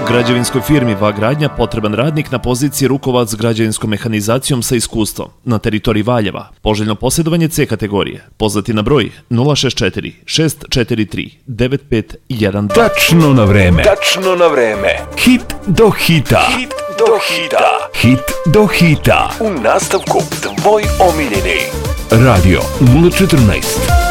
Građevinskoj firmi VA Gradnja potreban radnik na poziciji rukovac građevinskom mehanizacijom sa iskustvom na teritoriji Valjeva. Poželjno posjedovanje C kategorije. Pozvati na broj 064 643 9512. Tačno na vreme. Tačno na vreme. Hit do hita. Hit do hita. Hit do hita. U nastavku tvoj omiljeni. Radio 014.